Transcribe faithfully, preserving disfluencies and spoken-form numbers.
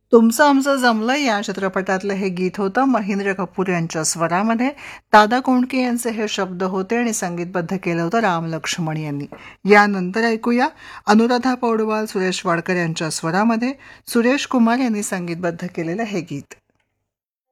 तुमचं आमचं जमलं या चित्रपटातलं हे गीत होतं महेंद्र कपूर यांच्या स्वरामध्ये. दादा कोंडके यांचे हे शब्द होते आणि संगीतबद्ध केलं होतं राम लक्ष्मण यांनी. यानंतर ऐकूया अनुराधा पौडवाल, सुरेश वाडकर यांच्या स्वरामध्ये सुरेश कुमार यांनी संगीतबद्ध केलेलं हे गीत.